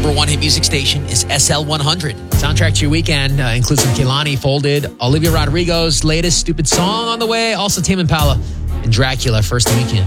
number one hit music station is SL100. Soundtrack to your weekend includes some Kehlani, Folded, Olivia Rodrigo's latest Stupid Song on the way, also Tame Impala and Dracula, first weekend.